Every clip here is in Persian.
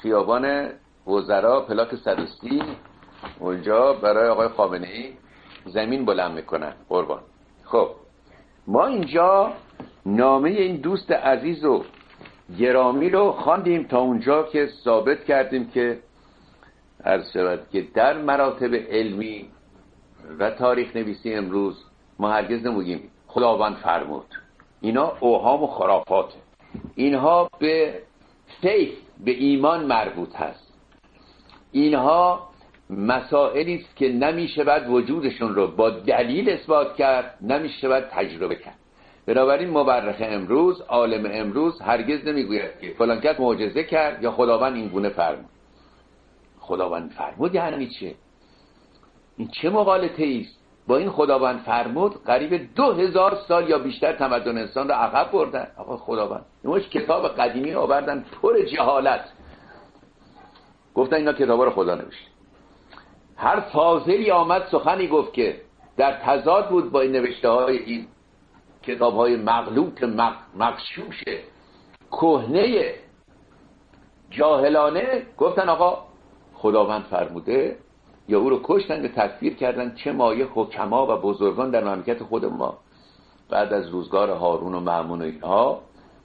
خیابان وزرا پلاک 130 اونجا برای آقای خامنه‌ای زمین بلند میکنن قربان. خب ما اینجا نامه این دوست عزیز و گرامی رو خواندیم تا اونجا که ثابت کردیم که عرض شود که در مراتب علمی و تاریخ نویسی امروز ما هرگز نمیگیم خداوند فرمود. اینا اوهام و خرافاته. اینها به فیث، به ایمان مربوط هست. اینها مسائلی است که نمیشود وجودشون رو با دلیل اثبات کرد، نمیشود تجربه کرد. بنابراین مورخ امروز، عالم امروز هرگز نمیگوید که فلان کس معجزه کرد یا خداوند این گونه فرمود. خداوند فرمود یعنی چه؟ این چه مغالطه است؟ با این خداوند فرمود قریب 2000 سال یا بیشتر تمدن انسان رو عقب بردن. آقا خداوند اینوش کتاب قدیمی آوردن پر جهالت، گفتن اینا کتابا رو خدا نوشته. هر فاضلی آمد سخنی گفت که در تضاد بود با این نوشته های این کتاب های مغلوط مغشوش کهنه جاهلانه، گفتن آقا خداوند فرموده، یا او رو کشتن و تکفیر کردن. چه مایه حکما و بزرگان در مملکت خود ما بعد از روزگار هارون و مأمون و اینها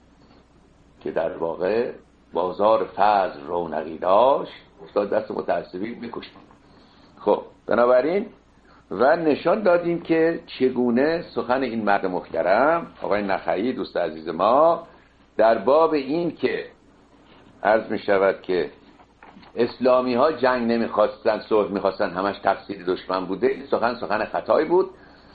که در واقع بازار فضل رونقی داشت افتاد دست متعصبین میکشتن. خب بنابراین و نشان دادیم که چگونه سخن این مرد محترم آقای نخعی دوست عزیز ما در باب این که عرض می شود که اسلامی ها جنگ نمیخواستن، صلح میخواستن، همش تقصیر دشمن بوده، این سخن خطایی بود.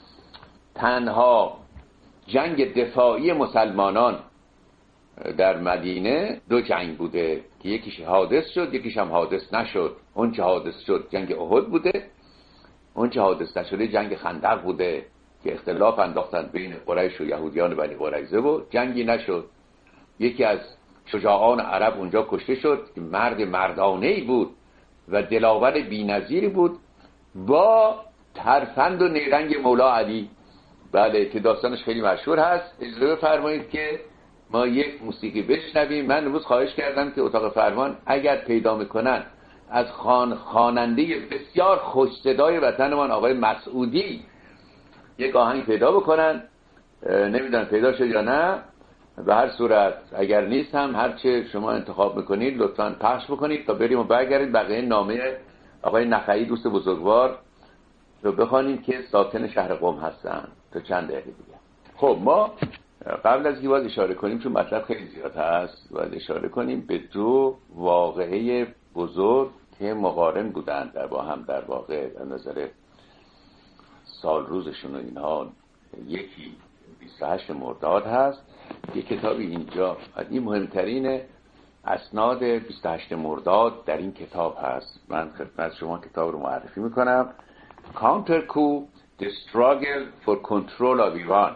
تنها جنگ دفاعی مسلمانان در مدینه 2 جنگ بوده که یکیش حادث شد، یکیش هم حادث نشد. اون چه حادث شد جنگ احد بوده، اون چه حادث نشده جنگ خندق بوده که اختلاف انداختن بین قریش و یهودیان بنی قریظه و جنگی نشد. یکی از شجاعان عرب اونجا کشته شد که مرد مردانه‌ای بود و دلاور بی‌نظیری بود با ترفند و نیرنگ مولا علی. بله که داستانش خیلی مشهور هست. اجازه بفرمایید که ما یک موسیقی بشنویم. من امروز خواهش کردم که اتاق فرمان اگر پیدا میکنن از خواننده بسیار خوش صدای وطنمان آقای مسعودی یک آهنگ پیدا بکنن. نمیدونم پیدا شد یا نه. به هر صورت اگر نیست هم هرچه شما انتخاب میکنید لطفاً پخش بکنید تا بریم و برگردید بقیه نامه آقای نخعی دوست بزرگوار رو بخوانیم که ساکن شهر قم هستن تا چند دقیقه دیگه. خب ما قبل از اینکه باید اشاره کنیم چون مطلب خیلی زیاد هست باید اشاره کنیم به 2 واقعه بزرگ که مقارن بودند با هم در واقع از نظر سال روزشون و اینها. یکی 28 مرداد هست. یک کتابی اینجا این مهمترین اسناد 28 مرداد در این کتاب هست. من خدمت شما کتاب رو معرفی میکنم. Counter Coup The Struggle for Control of Iran.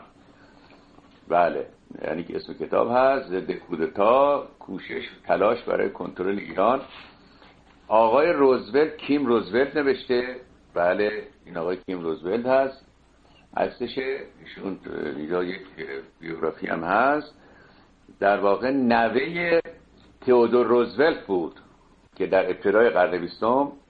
بله یعنی که اسم کتاب هست ضد کودتا کوشش تلاش برای کنترل ایران. آقای روزولت کیم روزولت نوشته. بله این آقای کیم روزولت هست. عکسش ایشون اینجا یک بیوگرافی هم هست. در واقع نوه تئودور روزولت بود که در ابتدای قرن 20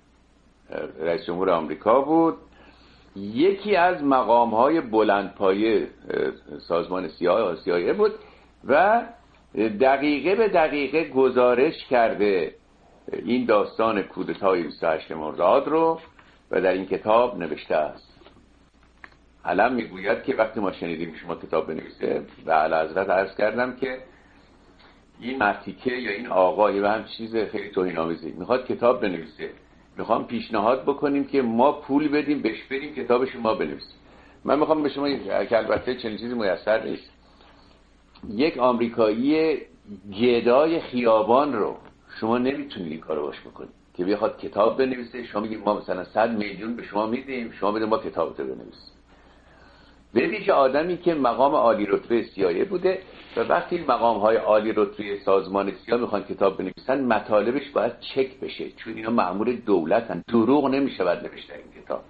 رئیس جمهور آمریکا بود. یکی از مقام‌های بلندپایه سازمان CIA بود و دقیقه به دقیقه گزارش کرده این داستان کودتای 28 مرداد رو و در این کتاب نوشته است. علم میگوید که وقتی ما شنیدیم شما کتاب بنویسه و اعلیحضرت عرض کردم که این مرتیکه یا این آقای و هم چیز خیلی توهین‌آمیزی میخواد کتاب بنویسه، میخوام پیشنهاد بکنیم که ما پول بدیم بهش بدیم کتابش ما بنویسیم. من میخوام به شما که البته چنین چیزی میسر نیست، یک آمریکایی گدای خیابان رو شما نمیتونید این کارو باش بکنید که بخواد کتاب بنویسه. شما میگید ما مثلا 100 میلیون به شما میدیم، شما بده ما کتابتو بنویسیم. ببینید آدمی که مقام عالی رتبه CIA بوده و وقتی مقام‌های عالی رتبه سازمان CIA میخوان کتاب بنویسن مطالبش باید چک بشه چون اینا مأمور دولتن. دروغ نمیشود نوشت این کتاب.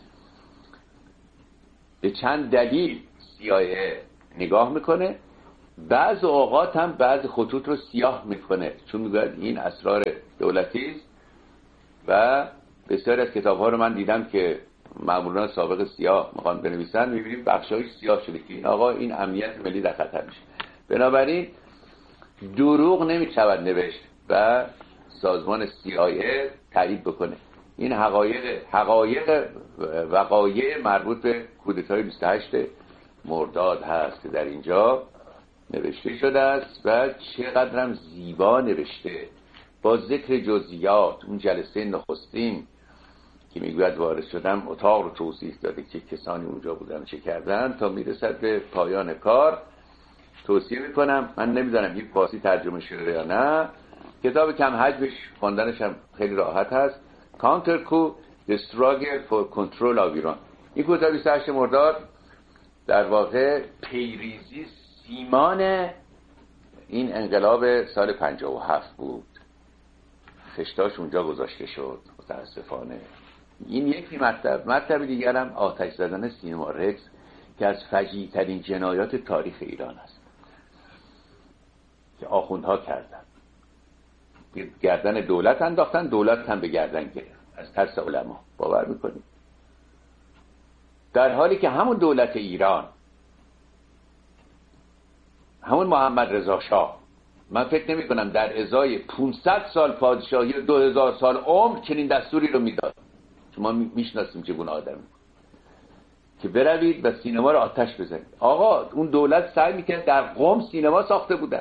به چند دلیل CIA نگاه میکنه بعض اوقات هم بعض خطوط رو سیاه میکنه، چون میگوید این اسرار دولتی است. و بسیاری از کتاب‌ها رو من دیدم که ماموران سابق سیاه میخوان بنویسن، میبینیم بخشایش سیاه شده که این آقا این امنیت ملی در خطر میشه. بنابراین دروغ نمیشود نوشت و سازمان CIA تایید بکنه. این وقایع مربوط به کودتای 28 مرداد هست که در اینجا نوشته شده است و چقدرم زیبا نوشته با ذکر جزئیات. اون جلسه نخستین که میگوید وارد شدم اتاق رو توضیح داده که کسانی اونجا بودن چه کردن تا میرسد به پایان کار. توصیه میکنم، من نمیدونم این فارسی ترجمه شده یا نه، کتاب کم حجمش خواندنش هم خیلی راحت هست. Counter Coup The Struggle for Control of Iran. این کتاب 28 مرداد در واقع پیریزی سیمان این انقلاب سال 57 بود. خشتاش اونجا گذاشته شد متاسفانه. این یکی مطلب دیگر هم آتش زدن سینما رکس که از فجیع ترین جنایات تاریخ ایران است که آخوندها کردن. گردن دولت انداختن، دولت هم به گردن گرفت از ترس علما. باور میکنید؟ در حالی که همون دولت ایران، همون محمد رضا شاه، من فکر نمی کنم در ازای 500 سال پادشاهی و 2000 سال عمر چنین دستوری رو میداد. شما میشناسیم چگونه آدمی که بروید و سینما رو آتش بزنید. آقا اون دولت سعی میکرد در قم سینما ساخته بودن،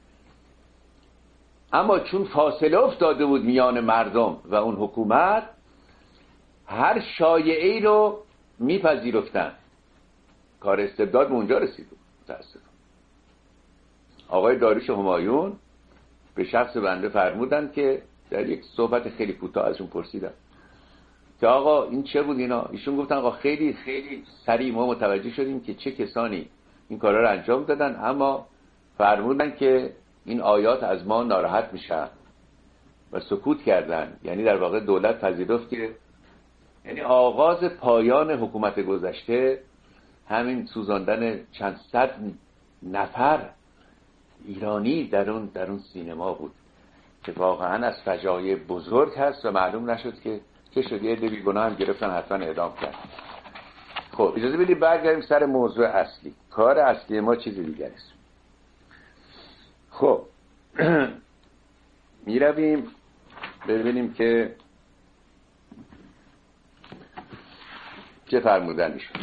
اما چون فاصله افتاده بود میان مردم و اون حکومت، هر شایعه‌ای رو میپذیرفتن. کار استبداد به اونجا رسید. متاسفم. آقای داریوش همایون به شخص بنده فرمودن که در یک صحبت خیلی کوتاه ازشون پرسیدم که آقا این چه بود اینا؟ ایشون گفتن آقا خیلی خیلی سریع ما متوجه شدیم که چه کسانی این کارا رو انجام دادن، اما فرمودن که این آیات از ما ناراحت میشن و سکوت کردن. یعنی در واقع دولت پذیرفت که یعنی آغاز پایان حکومت گذشته همین سوزاندن چند صد نفر ایرانی در اون سینما بود که واقعا از فجایع بزرگ هست و معلوم نشد که چه شد. یه عده بیگناه هم گرفتن حتما اعدام کردن. خب اجازه بدید برگردیم سر موضوع اصلی. کار اصلی ما چیز دیگری است. خب می رویم ببینیم که چه فرمودنی شد.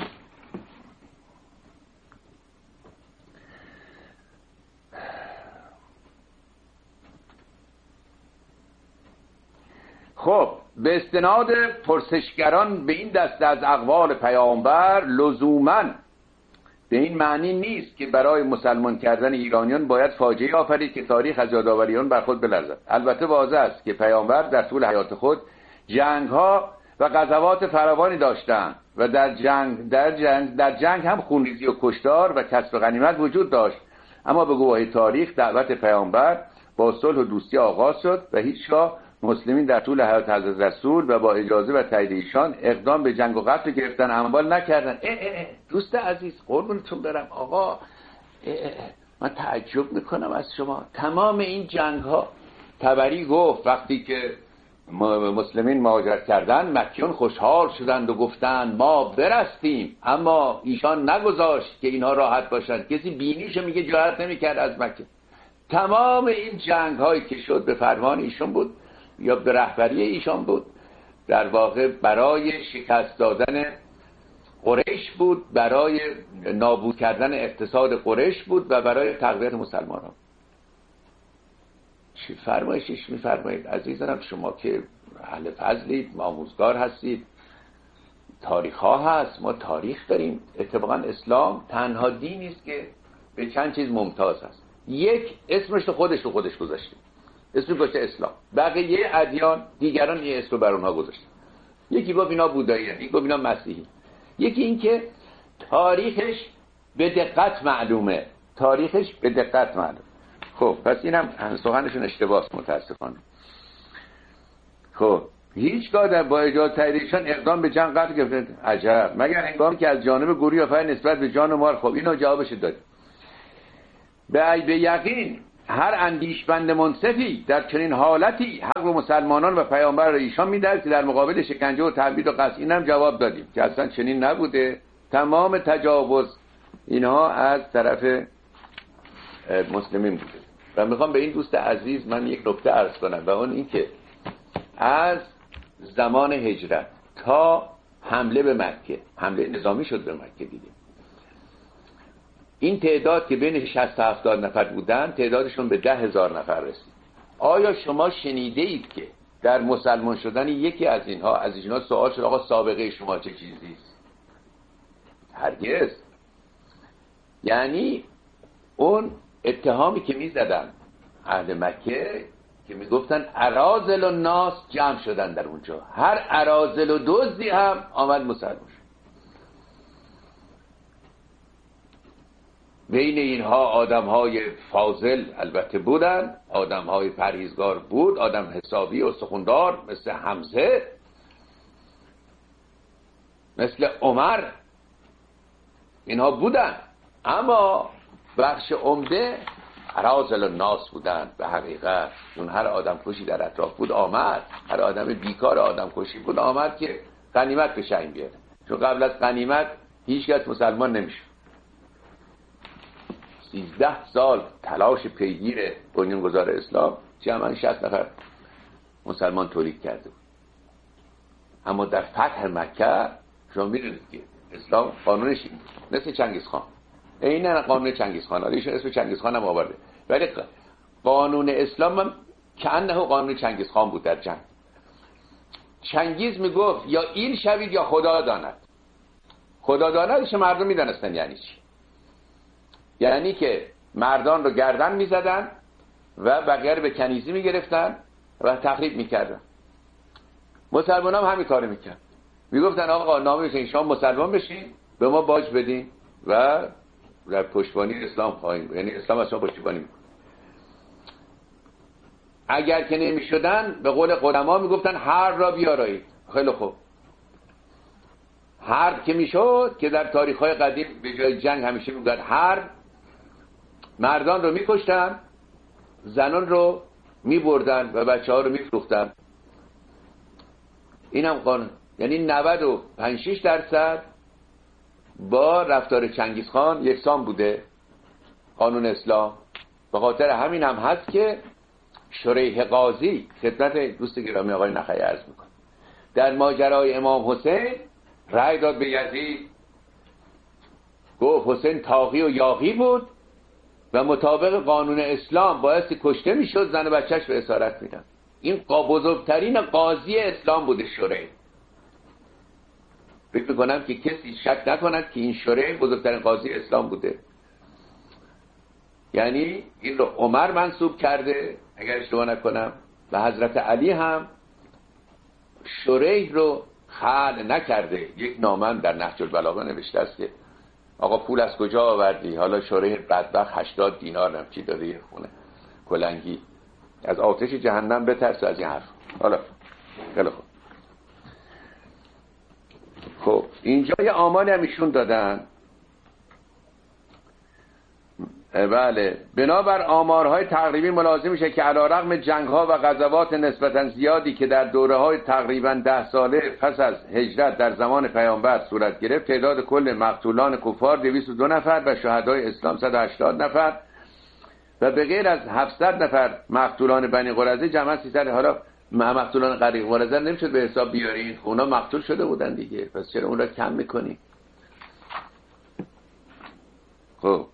خب به استناد پرسشگران به این دسته از اقوال پیامبر لزوماً به این معنی نیست که برای مسلمان کردن ایرانیان باید فاجعه آفرید که تاریخ از یادآوریان بر خود بلرزد. البته واضح است که پیامبر در طول حیات خود جنگ‌ها و غزوات فراوانی داشتند و در جنگ هم خونریزی و کشتار و کسب غنیمت وجود داشت، اما به گواهی تاریخ دعوت پیامبر با صلح و دوستی آغاز شد و هیچگاه مسلمین در طول حیات حضرت رسول و با اجازه و تایید ایشان اقدام به جنگ و قتل گرفتن اموال نکردن. دوست عزیز قربونتون برم آقا، من تعجب میکنم از شما. تمام این جنگ ها طبری گفت وقتی که مسلمین مهاجرت کردن مکیون خوشحال شدند و گفتند ما برستیم، اما ایشان نگذاشت که اینها راحت باشند. کسی بینیشو میگه جرأت نمیکرد از مکه. تمام این جنگ هایی که شد به فرمان ایشان بود یا به رهبری ایشان بود، در واقع برای شکست دادن قریش بود، برای نابود کردن اقتصاد قریش بود و برای تقویت مسلمانان. چی فرمایشش میفرمایید عزیزانم؟ شما که اهل فضلید، آموزگار هستید، تاریخ ها هست، ما تاریخ داریم. اتفاقا اسلام تنها دینی است که به چند چیز ممتاز هست. یک، اسمش رو خودش گذاشته، اسمش گذاشته اسلام. بقیه ادیان دیگران یه اسم رو بر اونها گذاشته. یکی گفت اینا بودایی هستند، یکی گفت اینا مسیحی، یکی این که تاریخش به دقت معلومه. خب پس اینم سخنشون اشتباهه متاسفانه. خب هیچگاه با اجازه تاییدشان اقدام به جنگ قتل گرفت. عجب، مگر هنگامی که از جانب گروهی آفرین نسبت به جان و مال. خب اینو جوابش داد. به یقین هر اندیشمند منصفی در چنین حالتی حق و مسلمانان و پیامبر را ایشان می‌دهد که در مقابل شکنجه و تبعید و قتل. اینم جواب دادیم که اصلا چنین نبوده، تمام تجاوز اینها از طرف مسلمین بوده. و میخوام به این دوست عزیز من یک نکته عرض کنم و اون این که از زمان هجرت تا حمله به مکه، حمله نظامی شد به مکه دیگه، این تعداد که بین 60 تا 70 نفر بودن تعدادشون به 10,000 نفر رسید. آیا شما شنیده اید که در مسلمان شدن یکی از اینها سوال شد آقا سابقه شما چه چیزی است؟ هرگز. یعنی اون اتهامی که میزدن اهل مکه که میگفتن اراذل و ناس جمع شدن در اونجا، هر اراذل و دزدی هم آمد مسلمان شد. بین اینها آدم‌های فاضل البته بودن، آدم‌های پرهیزگار بود، آدم حسابی و سخندار مثل حمزه، مثل عمر، اینها بودن. اما بخش عمده اراذل الناس بودن. به حقیقت چون هر آدم کشی در اطراف بود آمد، هر آدم بیکار آدم کشی بود آمد که غنیمت به شأن بیاره، چون قبل از غنیمت هیچ کس مسلمان نمیشه. 13 سال تلاش پیگیر بنیانگذار اسلام جمعاً 60 نفر مسلمان تولید کرده بود. اما در فتح مکه شما میدونید که اسلام قانونش این بود، مثل چنگیز خان، عیناً قانون چنگیز خان، ایشون اسم چنگیز خان هم آورده، ولی قانون اسلام هم کأنه قانون چنگیز خان بود در جنگ. چنگیز میگفت یا ایل شوید یا خدا داند. خدا داندش مردم میدانستن یعنی چی. یعنی که مردان رو گردن میزدن و بقیه رو به کنیزی میگرفتن و تخریب میکردن. مسلمان هم همین کارو میکرد، میگفتن آقا نامه بسین شما مسلمان بشین، به ما باج بدین و در پشتیبانی اسلام خواهیم، یعنی اسلام از شما پشتیبانی میکنه. اگر که نمیشدن به قول قدما میگفتن حرب را بیارایید. خیلی خوب، حرب که میشد، که در تاریخ‌های قدیم به جای جنگ همیشه میگن حرب، مردان رو میکشتن، زنان رو میبردن و بچه‌ها رو میفروختن. این هم قانون، یعنی 95-6% با رفتار چنگیز خان یکسان بوده قانون اسلام. به خاطر همین هم هست که شریح قاضی، خدمت دوست گرامی آقای نخعی عرض میکنم، در ماجرای امام حسین رأی داد به یزید، گفت حسین تاغی و یاغی بود و مطابق قانون اسلام بایستی کشته میشد، زن و بچهش به اسارت میدن. این بزرگترین قاضی اسلام بوده شریح. فکر میکنم که کسی شک نکند که این شریح بزرگترین قاضی اسلام بوده. یعنی این رو عمر منسوب کرده اگر اشتباه نکنم، و حضرت علی هم شریح رو خلع نکرده. یک نامه در نهج البلاغه نوشته است که آقا پول از کجا آوردی؟ حالا شریح بدبخت 80 دینار هم چی داده، یه خونه کلنگی، از آتش جهنم بترس از این حرف. حالا خیلی خوب. خب اینجا یه آماری هم ایشون دادن. بله، بنابر آمارهای تقریبی ملاحظه میشه که علیرغم جنگ‌ها و غزوات نسبتاً زیادی که در دوره‌های تقریباً 10 ساله پس از هجرت در زمان پیامبر صورت گرفت، تعداد کل مقتولان کفار 202 نفر و شهدای اسلام 180 نفر و به غیر از 700 نفر مقتولان بنی قریظه جمعاً 300. حالا مقتولان بنی قریظه نمیشد به حساب بیارین، اونا مقتول شده بودن دیگه، پس چرا اون را کم میکنی؟ خب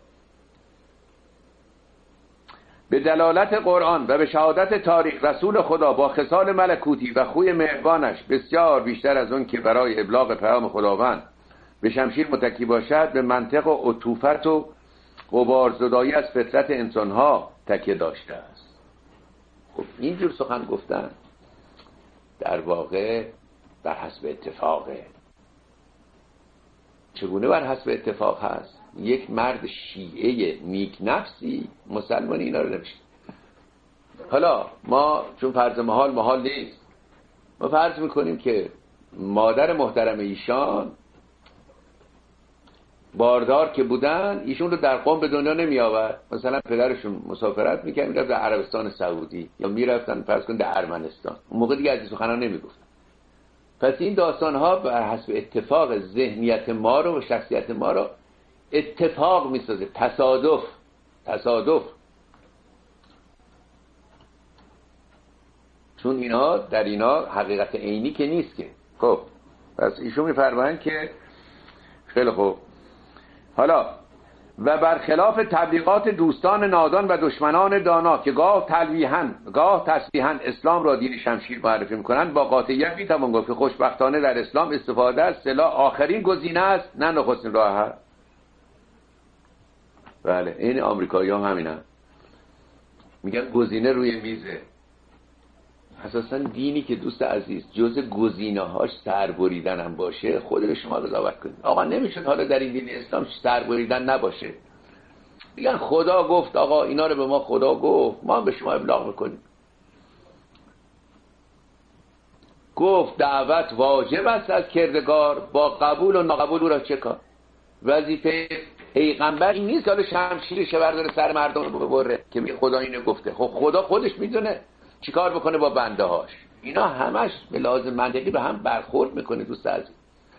به دلالت قرآن و به شهادت تاریخ، رسول خدا با خصال ملکوتی و خوی مهربانش بسیار بیشتر از اون که برای ابلاغ پیام خداوند به شمشیر متکی باشد، به منطق و عطوفت و غبارزدایی از فطرت انسانها تکیه داشته است. خب اینجور سخن گفتن در واقع بر حسب اتفاقه. چگونه بر حسب اتفاق هست؟ یک مرد شیعه نیک نفسی مسلمانی اینا رو نمیشه. حالا ما چون فرض محال نیست، ما فرض میکنیم که مادر محترم ایشان باردار که بودن ایشون رو در قم به دنیا نمی آورد. مثلا پدرشون مسافرت میکرد میرفت در عربستان سعودی یا میرفتن فرض کن در ارمنستان، اون موقع دیگه از این سخنا نمیگفتن. پس این داستان ها بر حسب اتفاق ذهنیت ما رو و شخصیت ما رو اتفاق میسازه، تصادف. چون اینا در اینا حقیقت عینی که نیست که. خب پس ایشون میفرمایند که خیلی خوب، حالا و برخلاف تبلیغات دوستان نادان و دشمنان دانا که گاه تلویحاً گاه تصریحاً اسلام را دین شمشیر معرفی میکنند، با قاطعیت میتوان گفت که خوشبختانه در اسلام استفاده از سلاح آخرین گزینه است، نه نخستین راه حل. بله این آمریکایی هم همینن، میگن گزینه روی میزه. اساساً دینی که دوست عزیز جز گزینه هاش سر بریدن هم باشه، خود به شما قضاوت کنید. آقا نمیشد حالا در این دین اسلام سر بریدن نباشه. میگن خدا گفت، آقا اینا رو به ما خدا گفت، ما هم به شما ابلاغ میکنیم. گفت دعوت واجب است از کردگار، با قبول و ناقبول او را چه کار؟ وظیفه پیغمبر این نیست که حالا شمشیرش برداره سر مردم رو ببره که می خدا اینو گفته. خب خدا خودش میدونه چیکار بکنه با بنده هاش. اینا همش به لازم منطقی به هم برخورد میکنه. دوست عزیز،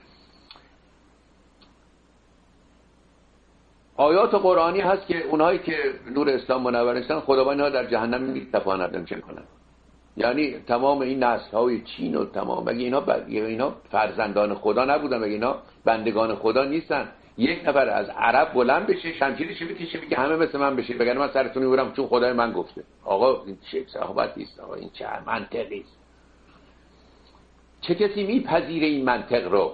آیات قرآنی هست که اونهایی که نور اسلام منور نیستن خداوند ها در جهنم میتپاند چه کنن. یعنی تمام این نسل های چین و تمام مگه اینا فرزندان خدا نبودن؟ مگه اینا بندگان خدا نیستن؟ یک نفر از عرب بلند بشه شمشیرش بکشه بگه همه مثل من بشه، بگن من سرتون میبرم چون خدای من گفته. آقا این چه صحبت نیست، آقا این چه منطقی است؟ چه کسی میپذیره این منطق رو؟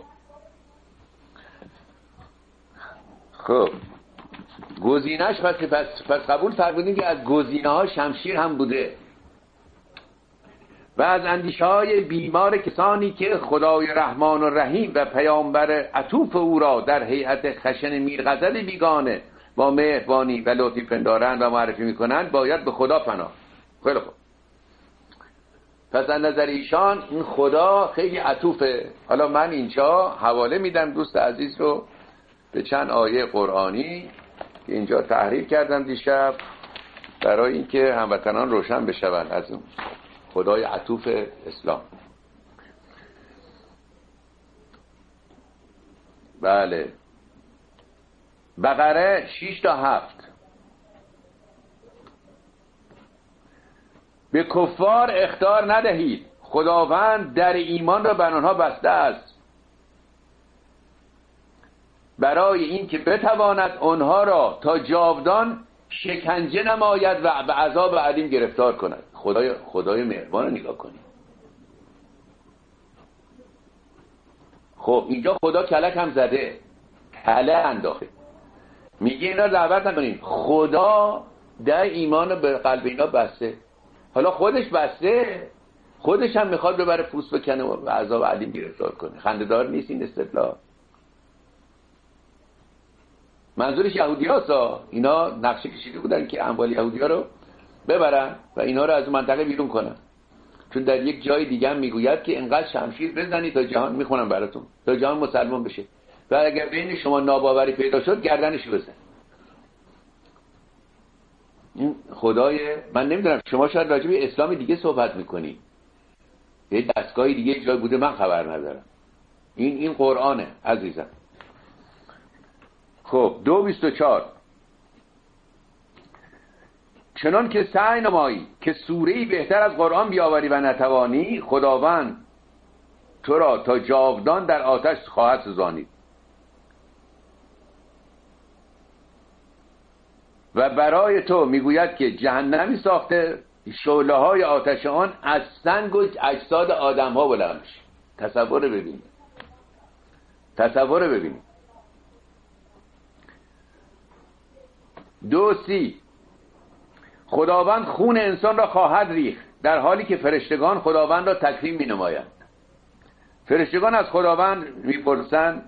خب گزینه‌اش پس قبول فرمودیم که از گزینه ها شمشیر هم بوده. و از اندیشه های بیمار کسانی که خدای رحمان و رحیم و پیامبر عطوف او را در هیئت خشن میرغزل بیگانه با مهربانی و لطفی پندارند و معرفی میکنند باید به خدا پناه. خیلی خوب، پس از نظر ایشان این خدا خیلی عطوفه. حالا من اینجا حواله میدم دوست عزیز رو به چند آیه قرآنی که اینجا تحریر کردم دیشب برای اینکه هموطنان روشن بشوند از اون خدای عطوف اسلام. بله بقره 6 تا 7. به کفار اخطار ندهید، خداوند در ایمان را بر آنها بسته است برای اینکه بتواند آنها را تا جاودان شکنجه نماید و به عذاب علیم گرفتار کند. خدای مهربان رو نگاه کنید. خب اینجا خدا کلک هم زده، کله انداخته، میگه اینا دعوت نکنید. خدا در ایمان رو به قلب اینا بسته. حالا خودش بسته، خودش هم میخواد ببره پوست بکنه و به عذاب علیم گرفتار کنه. خنده‌دار نیست این استدلال. منظورش یهودی هاست. اینا نقشه کشیده بودن که اموال یهودی ها رو ببرن و اینا رو از منطقه بیرون کنن. چون در یک جای دیگه هم میگوید که انقدر شمشیر بزنید تا جهان، میخونم براتون، تا جهان مسلمان بشه و اگر بین شما ناباوری پیدا شد گردنش بزن. این خدای من نمیدونم، شما شاید راجع به اسلام دیگه صحبت میکنی، یه دستگاهی دیگه جای بوده من خبر ندارم. این قرآنه عزیزم. خب 2:24 چنان که سعی نمایی که سوره‌ای بهتر از قرآن بیاوری و نتوانی، خداوند تو را تا جاودان در آتش خواهد سوزانید و برای تو میگوید که جهنمی ساخته شعله‌های آتش آن از سنگ و اجساد آدم‌ها بلند میشه. تصور ببینید. 2:30 خداوند خون انسان را خواهد ریخت در حالی که فرشتگان خداوند را تکریم می نمایند. فرشتگان از خداوند میپرسند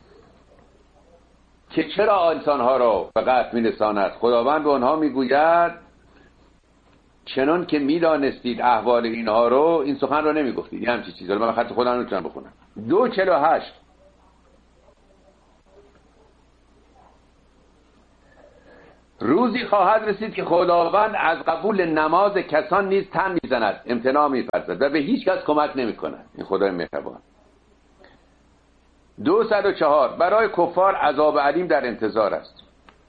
که چرا انسانها را به قتل می رساند. خداوند به آنها میگوید چنان که میدانستید احوال اینها رو، این سخن رو نمیگفتید. یه همچین چیزی. من خط خودم نمیتونم بخونم. 2:48 روزی خواهد رسید که خداوند از قبول نماز کسان نیز تن میزند، امتناع می‌ورزد و به هیچ کس کمک نمی‌کند. این خدای مهربان. 204 برای کفار عذاب علیم در انتظار است.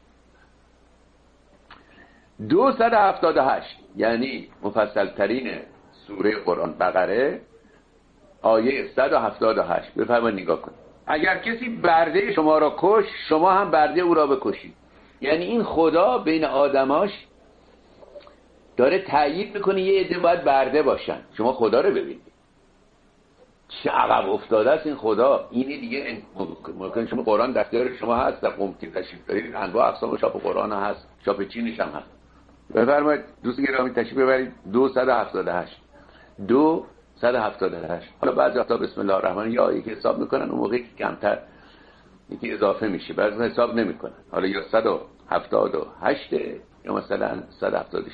278 یعنی مفصل ترین سوره قرآن بقره آیه 178 بفرمایید نگاه کنید. اگر کسی برده شما را کش، شما هم برده او را بکشید. یعنی این خدا بین آدماش داره تأیید میکنه یه عده باید برده باشن. شما خدا رو ببینید چه عقب افتاده است این خدا. اینی دیگه ممکن شما قرآن دفتر شما هست، در قم که تشریف دارید انواع اقسام چاپ قرآن هست، چاپ چینش هم هست. بفرمایید دوست گرامی تشریف ببرید 278 278. حالا بعضی وقتا بسم الله الرحمن یا یکی حساب میکنن اون موقعی که کمتر یکی اضافه میشه، بعضی حساب نمیکنن. حالا یا 178 یا مثلا 176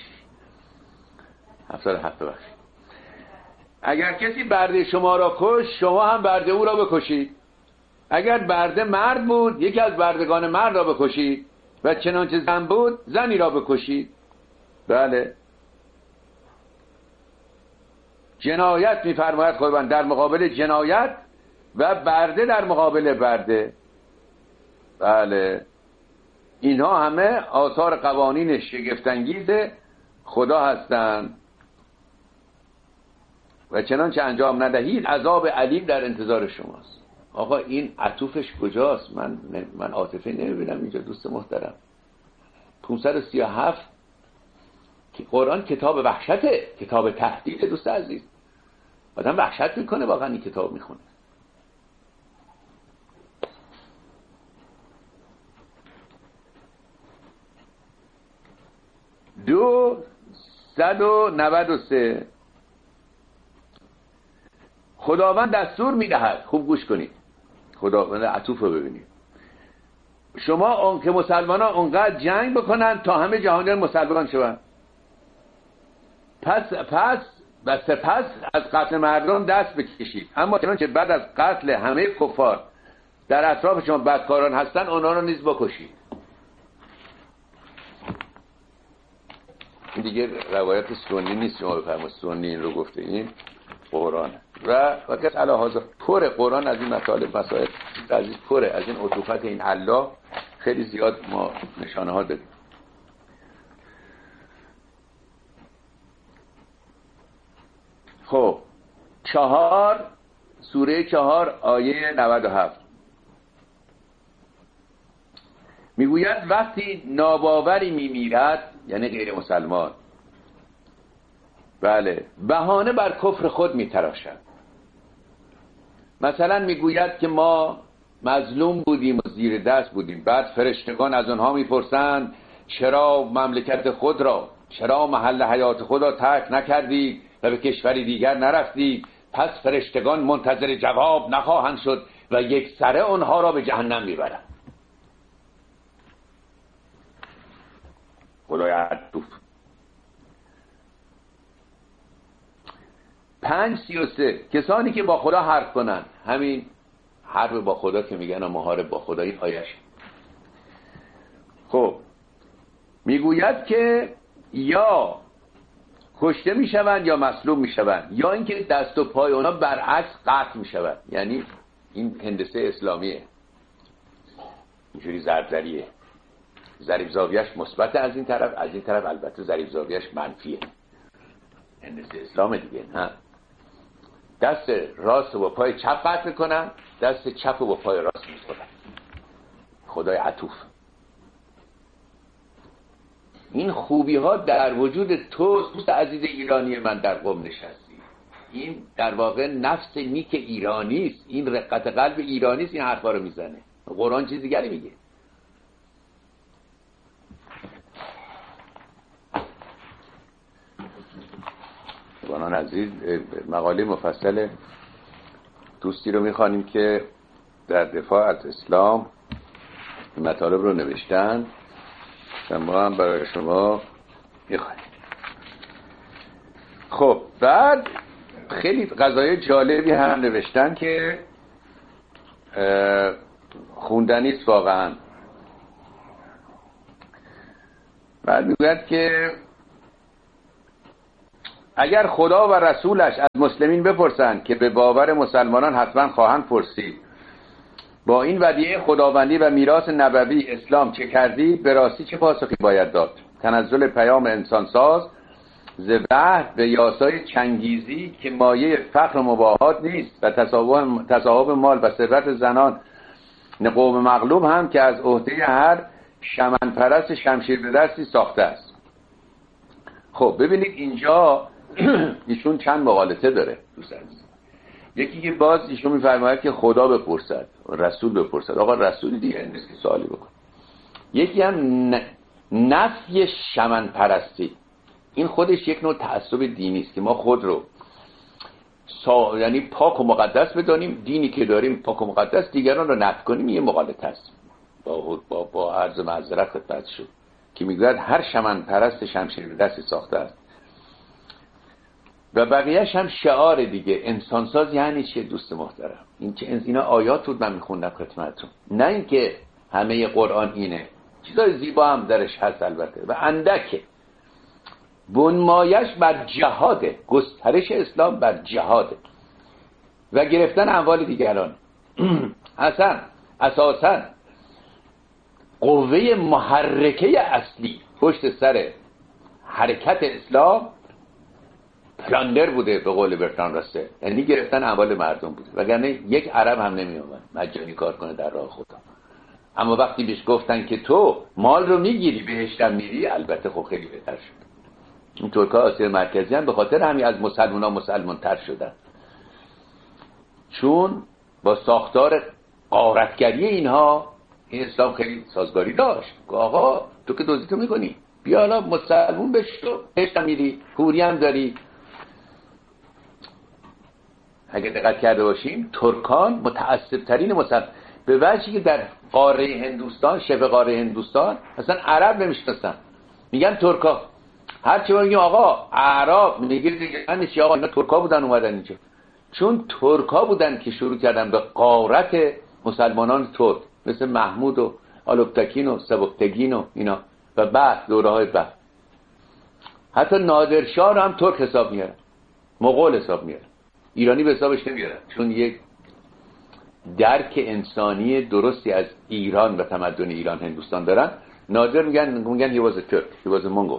77 بخش. اگر کسی برده شما را کش، شما هم برده او را بکشید. اگر برده مرد بود، یکی از بردگان مرد را بکشید و چنانچه زن بود، زنی را بکشید. بله، جنایت می‌فرماید خداوند در مقابل جنایت و برده در مقابل برده. بله، اینها همه آثار قوانین شگفت‌انگیز خدا هستند و چنانچه انجام ندهید عذاب علیم در انتظار شماست. آقا این عطوفش کجاست؟ من عاطفه نمیبینم اینجا دوست محترم. 537 که قرآن کتاب وحشته، کتاب تهدید دوست عزیز. آدم وحشت میکنه واقعا این کتاب میخونه. دو 193 خداوند دستور میدهد. خوب گوش کنید، خداوند عطوف رو ببینید. شما اون که مسلمانان اونقدر جنگ بکنن تا همه جهانیان مسلمان شوند، پس و سپس از قتل مردم دست بکشید، اما چنانچه بعد از قتل همه کفار در اطراف شما بدکاران هستن اونا رو نیز بکشید. این دیگه روایت سنی نیست، شما بفرمایید سنی این رو گفته، این قرآن و وقت علاوه پر قرآن از این مطالب مسائل عزیز، پره از این عطوفت این الله خیلی زیاد ما نشانه ها داریم. خب سوره 4 آیه 97 میگوید وقتی ناباوری میمیرد، یعنی غیر مسلمان، بله، بهانه بر کفر خود میتراشد. مثلا میگوید که ما مظلوم بودیم و زیر دست بودیم، بعد فرشتگان از آنها میپرسند چرا مملکت خود را، چرا محل حیات خود را ترک نکردید و به کشوری دیگر نرفتید؟ پس فرشتگان منتظر جواب نخواهند شد و یک سره آنها را به جهنم میبرند. خدای عطوف. 5:33 کسانی که با خدا حرف کنند، همین حرف با خدا که میگن محارب با خدا، این آیش. خب میگوید که یا کشته میشوند یا مصلوب میشوند، یا اینکه دست و پای اونا برعکس قطع میشوند. یعنی این هندسه اسلامیه، اینجوری ضربزریه، ضریب زاویه‌اش مثبت از این طرف البته ضریب زاویه‌اش منفیه. هندسه اسلام دیگه. نه، دست راست رو با پای چپ قطع میکنن، دست چپ رو با پای راست میکنن. خدای عطوف. این خوبی ها در وجود تو دوست عزیز ایرانی من در قم نشستی. این در واقع نفس نیک ایرانی است، این رقت قلب ایرانی است، این حرفا رو میزنه. قرآن چیز دیگری میگه. دوستان عزیز، مقاله مفصل دوستی رو میخوانیم که در دفاع از اسلام مطالب رو نوشتن و ما هم برای شما میخوانیم. خب بعد خیلی قضایای جالبی هم نوشتن که خوندنیست واقعا. بعد میگوید که اگر خدا و رسولش از مسلمین بپرسند که به باور مسلمانان حتما خواهند پرسید با این ودیعه خداوندی و میراث نبوی اسلام چه کردید، به راستی چه پاسخی باید داد؟ تنزل پیام انسانساز ز وحی به یاسای چنگیزی که مایه فقر و مباهات نیست و تصاحب مال و ثروت زنان قوم مغلوب هم که از عهده هر شمن پرست شمشیر به دستی ساخته است. خب ببینید اینجا ایشون چند مقالطه داره دوستان. یکی که باز ایشون میفرماید که خدا بپرسد، رسول بپرسد. آقا رسول دیگه نیست که سوالی بکن. یکی هم نفی شمن پرستی، این خودش یک نوع تعصب دینی است که ما خود رو یعنی پاک و مقدس بدانیم، دینی که داریم پاک و مقدس، دیگران رو نفی کنیم، یه مقالطه است. با عرض معذرت خدمت شد که میگوید هر شمن پرست شمشیر به دست ساخته است و بقیهش هم شعار دیگه. انسانساز یعنی چه دوست محترم؟ اینا آیات بود من میخوندم خدمتتون، نه اینکه همه قرآن اینه، چیزای زیبا هم درش هست البته و اندکه. بنمایش بر جهاده، گسترش اسلام بر جهاده و گرفتن اموال دیگران. اساساً قوه محرکه اصلی پشت سر حرکت اسلام پلاندر بوده به قول برتراند راسل، یعنی گرفتن اموال مردم بوده، وگرنه یک عرب هم نمی اومد مجانی کار کنه در راه خدا. اما وقتی بهش گفتن که تو مال رو میگیری بهشتم میری، البته خب خیلی بهتر شد. این ترک‌ها آسیا مرکزی هم به خاطر همین از مسلمان تر شدن، چون با ساختار غارتگری اینها این اسلام خیلی سازگاری داشت. آقا تو که دزدی تو میکنی، بیا حالا مسلمون بشو، بهشتم میری، حوری هم داری. اگه دقت کرده باشیم ترکان متعصب ترین به وجهی که در قاره هندوستان، شبه قاره هندوستان اصلا عرب نمیشناسن، میگن ترکا. هر چی میگیم آقا اعراب، میگید دیگه انش آقا اینا ترکا بودن اومدن اینجا، چون ترکا بودن که شروع کردن به غارت مسلمانان ترک، مثل محمود و آلوکتکین و سبکتگین و اینا و بعد دوره‌های بعد. حتی نادرشاه هم ترک حساب میارن، مغول حساب میارن، ایرانی به حسابش نمیارن، چون یک درک انسانی درستی از ایران و تمدن ایران هندوستان دارن. نادر میگن he was a Turk, he was a Mongol.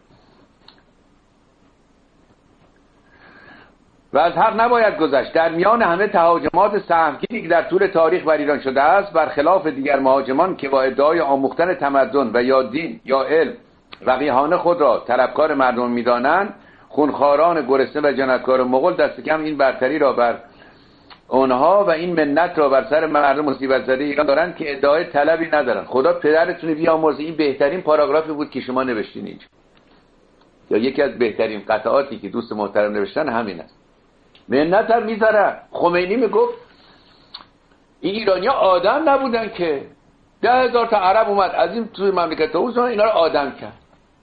و از حق نباید گذشت. در میان همه تهاجمات سهمگینی که در طول تاریخ بر ایران شده است، برخلاف دیگر مهاجمان که با ادعای آموختن تمدن و یا دین یا علم وقیحانه خود را طلبکار مردم می‌دانند، خونخواران گرسنه و جنایتکار مغول دست کم این برتری را بر اونها و این منت را بر سر مردم مصیبت زده ایران دارند که ادعای طلبی ندارند. خدا پدرتون بیامرزه، این بهترین پاراگرافی بود که شما نوشتین اینجا، یا یکی از بهترین قطعاتی که دوست محترم نوشتن همین است. منت هم میذاره. خمینی میگفت این ایرانی‌ها آدم نبودن که 10,000 تا عرب اومد از این توی مملکت اوزن اینا رو آدم کرد.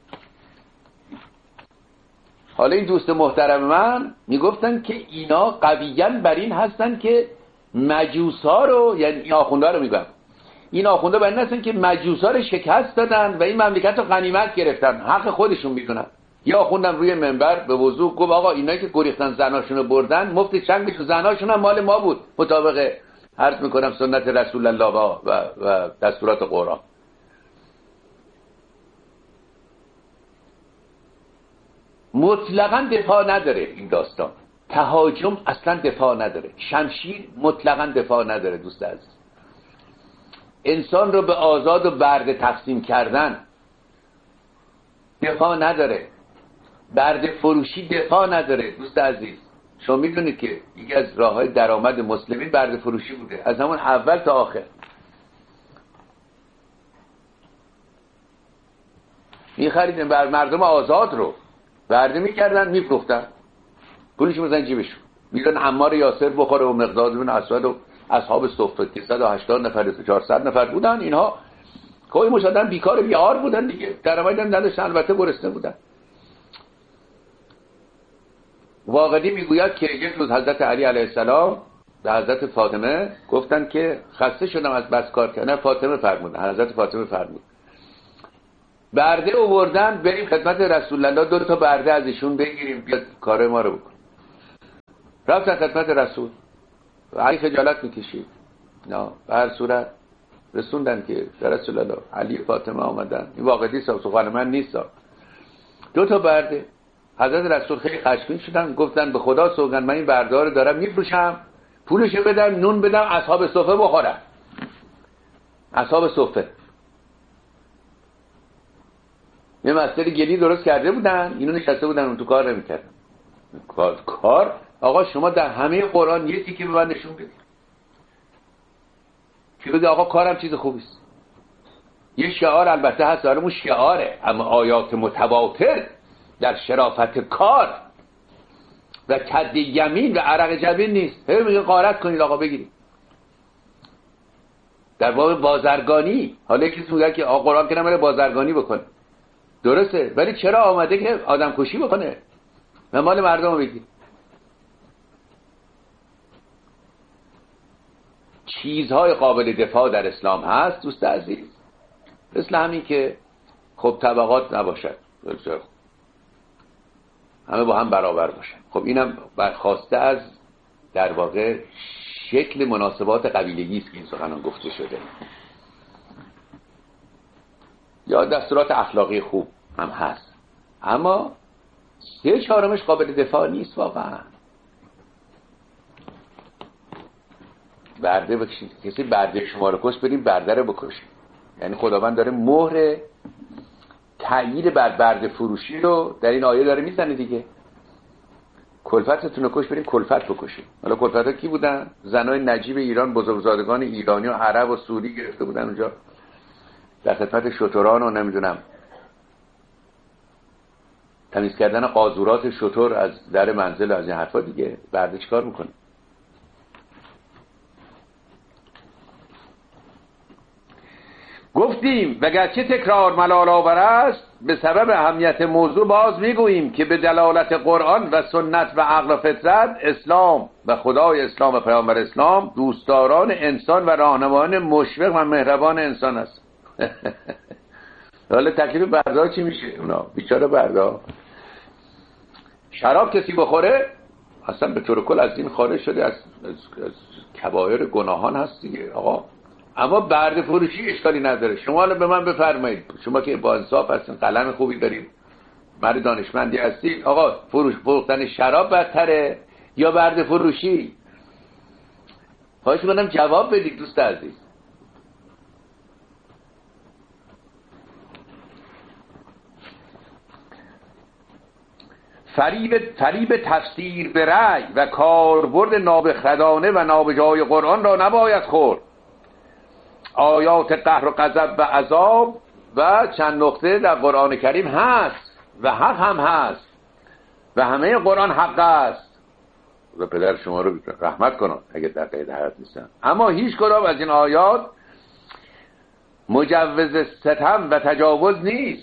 حالا این دوست محترم من میگفتن که اینا قویاً بر این هستن که مجوسا رو، یعنی این آخونده رو میگن، این آخونده بر این هستن که مجوسا رو شکست دادن و این مملکت رو غنیمت گرفتن، حق خودشون میدونن. یا آخوندم روی منبر به وضوح گفت آقا اینایی که گریختن زناشون رو بردن مفت چنگ بشو، زناشون هم مال ما بود مطابق عرض میکنم سنت رسول الله و دستورات قرآن. مطلقاً دفاع نداره این داستان، تهاجم اصلا دفاع نداره، شمشیر مطلقاً دفاع نداره. دوست عزیز، انسان رو به آزاد و برده تقسیم کردن دفاع نداره، برده فروشی دفاع نداره. دوست عزیز شما میدونید که یکی از راه‌های درآمد مسلمین برده فروشی بوده از همون اول تا آخر. می‌خریدن بر مردم آزاد رو برده می‌کردن می‌فروختن، پولش می‌زدن جیبشون، می‌رن عمار یاسر بخوره و مقداد بن اسود و اصحاب صفه 380 نفر 400 نفر بودن. اینها کوی مشددن بیکار بیار بودن دیگه، درآمدی هم نداشتن، البته گرسنه بودن. واقعی میگوید که یک روز حضرت علی علیه السلام به حضرت فاطمه گفتن که خسته شدم از بس کار کردن. فاطمه فرمود، حضرت فاطمه فرمود برده آوردن بریم خدمت رسول الله 2 تا برده از ایشون بگیریم بیاد کار ما رو بکن. رفتن خدمت رسول، علی خجالت میکشید، نه به هر صورت رسوندن که رسول الله علی فاطمه آمدن. این واقعی سخن من نیست. 2 تا برده. حضرت رسول خیلی خشمگین شدن، گفتن به خدا سوگند من این برده رو دارم میفروشم، پولشو بدم، نون بدم، اصحاب صفه بخورن. اصحاب صفه یه مسئله گلی درست کرده بودن، اینو نشسته بودن اون تو کار نمیکردن. کار آقا شما در همه قرآن یه تیکه به من نشون بدید که بگه آقا کارم چیز خوبیست. یه شعار البته هست، دارمون شعاره، اما آیات متواتر در شرافت کار و کد یمین و عرق جبین نیست. هی میگه غارت کنید آقا بگیرید. در باب بازرگانی حالا یکی میگه که آقا قرآن که نمیره بازرگانی بکنه، درسته، ولی چرا آمده که آدم کشی بکنه و مال مردم رو بگیر؟ چیزهای قابل دفاع در اسلام هست دوست عزیز، مثل همین که خب طبقات نباشد، همه با هم برابر باشن. خب اینم برخواسته از در واقع شکل مناسبات قبیلگی است که این سخنان گفته شده، یا دستورات اخلاقی خوب هم هست، اما 3/4 قابل دفاع نیست واقعا. برده بکشید، کسی برده شما رو کش بریم برده رو بکشید. یعنی خداوند داره مهر تأیید بر برده فروشی رو در این آیه داره میزنه دیگه. کلفتتون رو کش بریم کلفت بکشید. حالا کلفت ها کی بودن؟ زنای نجیب ایران، بزرگزادگان ایرانی و عرب و سوری گرفته بودن اونجا در خدمت شتران و نمیدونم تمیز کردن قاذورات شتر از در منزل، از این حرفا دیگه. برده چیکار میکنه؟ گفتیم وگرچه تکرار ملال آور است، به سبب اهمیت موضوع باز میگوییم که به دلالت قرآن و سنت و عقل و فطرت، اسلام و خدای اسلام و پیامبر اسلام دوستداران انسان و راهنمایان مشفق و مهربان انسان است. حالا تکلیف بردا چی میشه؟ اونا بیچاره بردا. شراب کسی بخوره اصلا به طور کل از دین خارج شده، از کبایر گناهان هست دیگه آقا. اما برده فروشی اشکالی نداره. شما الان به من بفرمایید، شما که با انصاف هستین، قلم خوبی دارید، مرد دانشمندی هستید، آقا فروختن شراب بدتره یا برده فروشی؟ خواهش می‌کنم جواب بدید دوست عزیز. فریب تفسیر به رأی و کاربرد نابخردانه و نابجای قرآن را نباید خورد. آیات قهر و غضب و عذاب و چند نقطه در قرآن کریم هست و حق هم هست و همه قرآن حق است و پدر شما رو رحمت کنم اگه در قید حیات نیستن. اما هیچ کدام از این آیات مجوز ستم و تجاوز نیست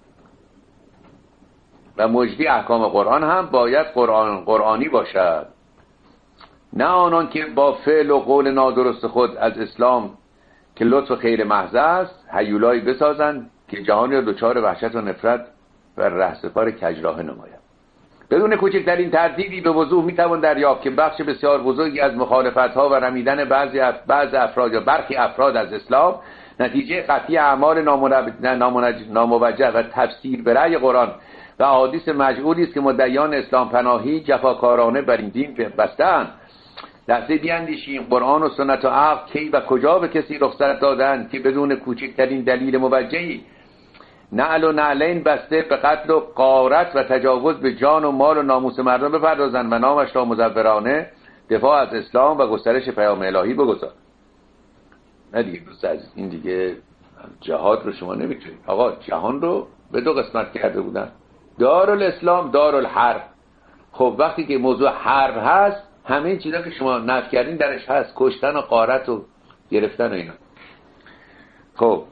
و مجدی احکام قرآن هم باید قرآنی باشد، نه آنان که با فعل و قول نادرست خود از اسلام که لطف و خیر محض است هیولایی بسازند که جهانی را دچار وحشت و نفرت و رهسپار کجراه نماید. بدون کوچکترین تردیدی به وضوح میتوان دریافت که بخش بسیار بزرگی از مخالفت‌ها و رمیدن بعض افراد یا برخی افراد از اسلام نتیجه قطعی اعمال ناموجه و تفسیر به رأی قرآن و احادیث مجعولی است که مدعیان اسلام پناهی جفاکارانه بر این دین بستند. لحظه بیاندیشیم قرآن و سنت و عقل کی و کجا به کسی رخصت دادند که بدون کوچکترین دلیل موجهی نعل و نعلین بسته به قتل و غارت و تجاوز به جان و مال و ناموس مردم بپردازند و نامش را مزورانه دفاع از اسلام و گسترش پیام الهی بگذارند. نه دیگه دوست عزیز، این دیگه جهاد رو شما نمیتونید. آقا جهان رو به 2 قسمت کرده بودن، دارالاسلام دارالحرب. خب وقتی که موضوع حرب هست همه این چیزا که شما نفی کردین درش هست، کشتن و غارت و گرفتن و اینا. خب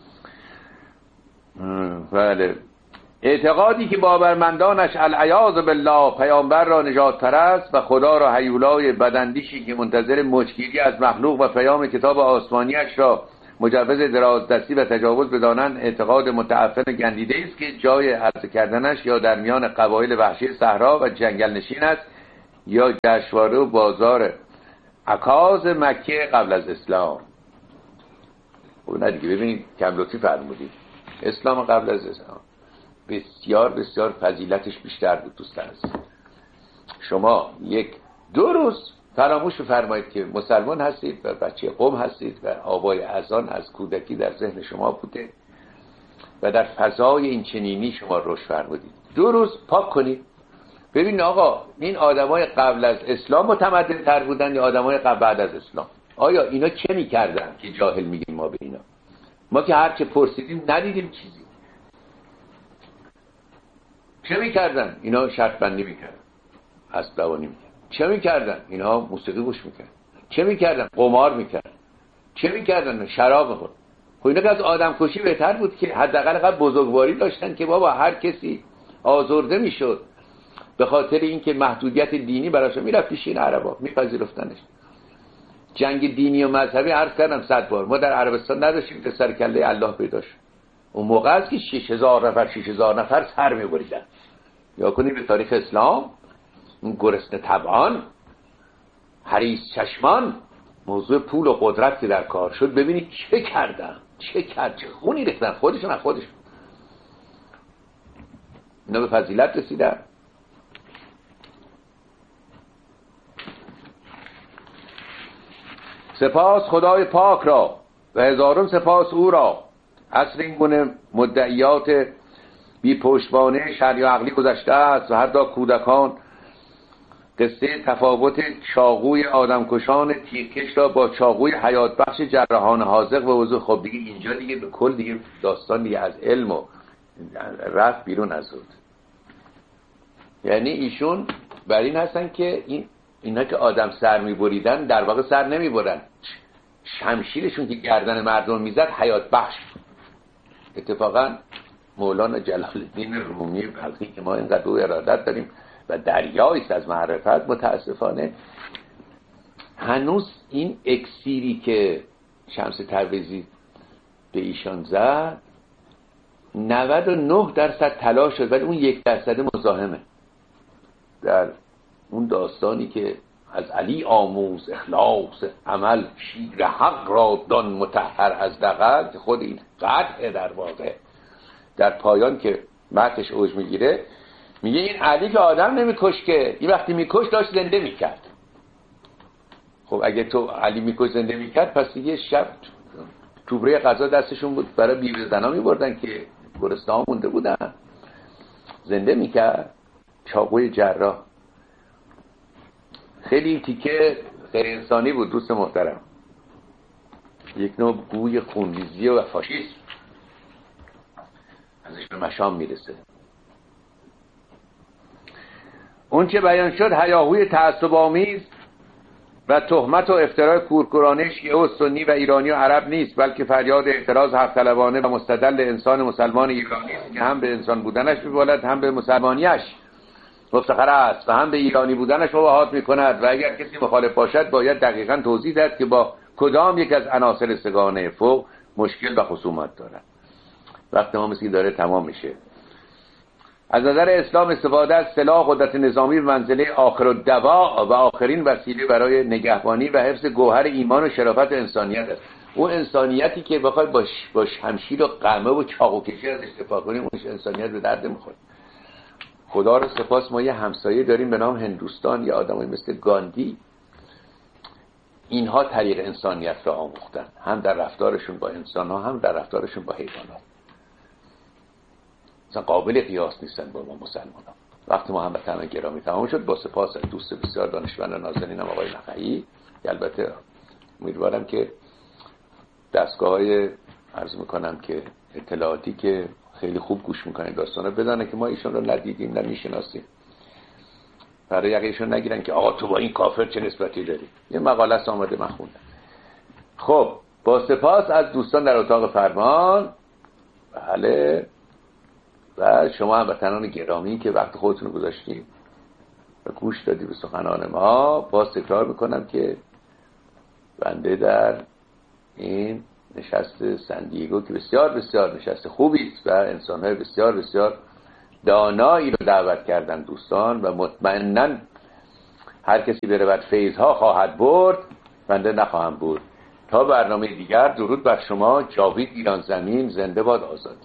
بله، اعتقادی که باورمندانش العیاذ بالله پیامبر را نجات پرست و خدا را هیولای بداندیشی که منتظر مچگیری از مخلوق و پیام کتاب آسمانیش را مجوز دراز دستی و تجاوز بدانند اعتقاد متعفن گندیده است که جای عرض کردنش یا در میان قبایل وحشی صحرا و جنگل نشین است یا گشواره و بازار عکاظ مکه قبل از اسلام. اون دیگه ببینید کم لطفی فرمودید اسلام قبل از اسلام بسیار بسیار فضیلتش بیشتر بود دوستان عزیز. شما یک دو روز فراموش بفرمایید که مسلمان هستید و بچه قوم هستید و آبای اذان از کودکی در ذهن شما بوده و در فضای این چنینی شما رشد فرمودید. 2 روز پاک کنید ببین آقا این آدمای قبل از اسلام متمدن تر بودن یا آدمای بعد از اسلام؟ آیا اینا چه میکردن که جاهل میگیم ما به اینا؟ ما که هر چه پرسیدیم ندیدیم چیزی. چه میکردن اینا؟ شرط بندی میکردن، اسب دوانی میکردن. چه میکردن اینا؟ موسیقی گوش میکردن. چه میکردن؟ قمار میکردن. چه میکردن؟ شراب میخوردن. خب اینا که از آدم کشی بهتر بود که حداقل قد بزرگواری داشتن که بابا هر کسی آزرده میشد به خاطر اینکه محدودیت دینی براش میرفت پیشین عربا میپذیرفتنش. جنگ دینی و مذهبی عرض کردم 100 بار ما در عربستان نداشتیم که سر کله الله پیدا شد. اون موقع است که 6000 نفر سر میبریدن. یا کنید به تاریخ اسلام اون گرسنه طبعان حریص چشمان موضوع پول و قدرت که در کار شد ببینید چه کردن، چه خونی ریختن خودشون از خودشون. اینا به فضیلت رسیدن. سپاس خدای پاک را و هزارم سپاس او را. عصر این گونه مدعیات بی پشتوانه شرعی و عقلی گذشته است و حتی کودکان قصه تفاوت چاقوی آدمکشان تیرکش را با چاقوی حیات بخش جراحان حاذق و وضوح. خب دیگه اینجا دیگه به کل دیگه داستان دیگه از علم و رفت بیرون از اون. یعنی ایشون بر این هستن که اینا که آدم سر میبریدن در واقع سر نمیبرن، شمشیرشون که گردن مردم میزد حیات بخش. اتفاقا مولانا جلال الدین رومی بلخی که ما اینقدر او ارادت داریم و دریایست از معرفت، متاسفانه هنوز این اکسیری که شمس تبریزی به ایشان زد 99% طلا شد ولی اون 1% مزاحمه. در اون داستانی که از علی آموز اخلاص عمل شیر حق را دان مطهر از دغل، که خود این قطعه در واقع در پایان که متنش اوج میگیره میگه این علی که آدم نمیکش که این وقتی میکش داشت زنده میکرد. خب اگه تو علی میکش زنده میکرد پس دیگه شب توبره غذا دستشون بود برای بیوه زنا میبردن که گرسنه ها مونده بودن، زنده میکرد. چاقوی جراح خیلی تیکه غیر انسانی بود دوست محترم، یک نوع بوی خونریزی و فاشیسم ازش به مشام میرسه. اون چه بیان شد هیاهوی تعصب آمیز و تهمت و افترای کورکورانه شیعه و سنی و ایرانی و عرب نیست، بلکه فریاد اعتراض حق طلبانه و مستدل انسان مسلمان ایرانی است که هم به انسان بودنش میبالد، هم به مسلمانیش مفتخر است و هم به ایرانی بودنش مباهات میکند. و اگر کسی مخالف باشد باید دقیقاً توضیح داد که با کدام یک از عناصر سگانه فوق مشکل و خصومت دارد. وقت ما مثل داره تمام میشه. از نظر اسلام استفاده از سلاح قدرت نظامی به منزله آخرالدوا و آخرین وسیله برای نگهبانی و حفظ گوهر ایمان و شرافت انسانیت است. اون انسانیتی که بخوای با شمشیر و قمه و چاقو کشی از استفاده کنیم اون انسانیت به درد میخوره. خدا رو سپاس ما یه همسایه داریم به نام هندوستان، یه آدمایی مثل گاندی. اینها طریق انسانیت را آموختن، هم در رفتارشون با انسان ها هم در رفتارشون با حیوانات. مثلا قابل قیاس نیستن با ما مسلمان ها. وقتی ما هموطنان گرامی تمام شد، با سپاس از دوست بسیار دانشمند و نازنینم آقای نخعی، البته امیدوارم که دستگاه های عرض میکنم که اطلاعاتی که خیلی خوب گوش میکنه داستانا بدانه که ما ایشون رو ندیدیم نمیشناسیم، برای یقیشون نگیرن که آقا تو با این کافر چه نسبتی داری. یه مقاله است آمده من خوندم. خب با سپاس از دوستان در اتاق فرمان، بله، و شما هموطنان گرامی که وقت خودتون رو گذاشتید و گوش دادی به سخنان ما، باز تکرار میکنم که بنده در این نشست سندیگو که بسیار بسیار نشست خوبی است و انسان‌های بسیار بسیار دانایی رو دعوت کردن دوستان، و مطمئناً هر کسی برود فیض‌ها خواهد برد، بنده نخواهم بود. تا برنامه دیگر، درود بر شما. جاوید ایران زمین، زنده باد آزادی.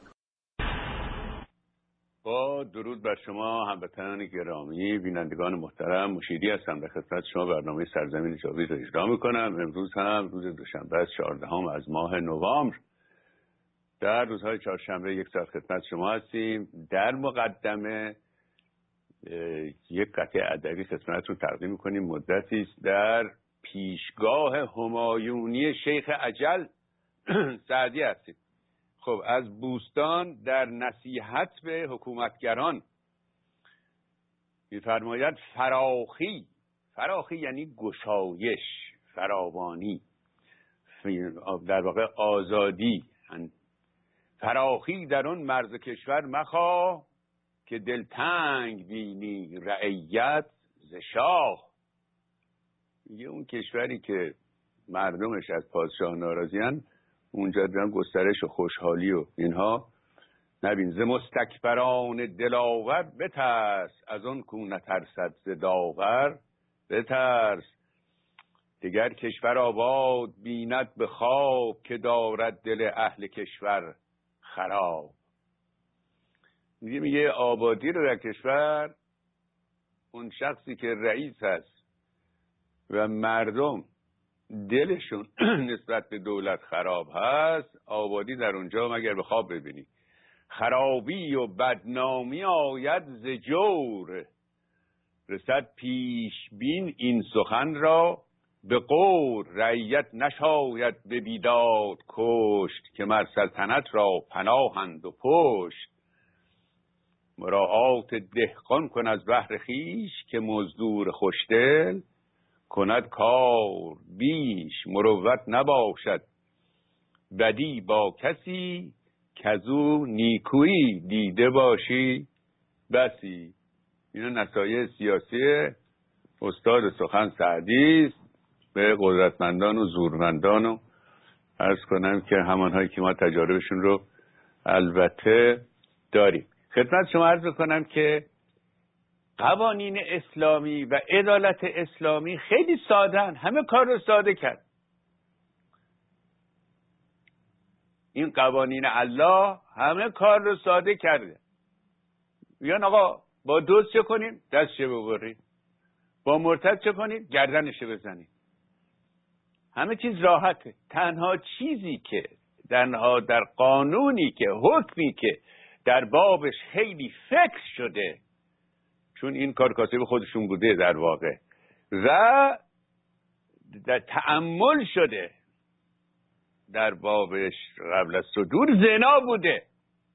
با درود بر شما هموطنان گرامی، بینندگان محترم، مشیری هستم در خدمت شما برنامه سرزمین جاوید رو اجرا میکنم. امروز هم روز دوشنبه 14 از ماه نوامبر. در روزهای چهارشنبه یک ساعت خدمت شما هستیم. در مقدمه یک قطعه ادبی خدمتتون تقدیم میکنیم. مدتی است در پیشگاه همایونی شیخ اجل سعدی هستیم. خب، از بوستان در نصیحت به حکومتگران می‌فرماید فراخی یعنی گشایش، فراوانی، در واقع آزادی. فراخی در اون مرز کشور مخواه که دلتنگ بینی رعیت ز شاه. میگه اون کشوری که مردمش از پادشاه ناراضی‌اند اونجا دارن گسترش و خوشحالی و اینها نبین. ز مستکبران دلاور بترس، از اون کو نترسد ز داور بترس. دیگر کشور آباد بیند به خواب، که دارد دل اهل کشور خراب. میگه آبادی رو در کشور اون شخصی که رئیس هست و مردم دلشون نسبت به دولت خراب هست، آبادی در اونجا مگر به خواب ببینی. خرابی و بدنامی آید ز جور، رسد پیش بین این سخن را به قور. رعیت نشاید به بیداد کشت، که مر سلطنت را پناهند و پشت. مراعات دهقان کن از بهر خویش، که مزدور خوشدل کند کار بیش. مروت نباشد بدی با کسی، کزو نیکویی دیده باشی بسی. اینا نصایح سیاسی استاد سخن سعدی است به قدرتمندان و زورمندان، و عرض کنم که همانهایی که ما تجاربشون رو البته داریم. خدمت شما عرض کنم که قوانین اسلامی و عدالت اسلامی خیلی ساده‌اند، همه کار رو ساده کرد. این قوانین الله همه کار رو ساده کرده. میگن آقا با دزد چه کنیم؟ دستش ببرید. با مرتد چه کنید؟ گردنش بزنید. همه چیز راحته. تنها چیزی که در قانونی که حکمی که در بابش خیلی فکر شده، چون این کار کاسب خودشون بوده در واقع، و در تأمل شده در بابش قبل از صدور، زنا بوده.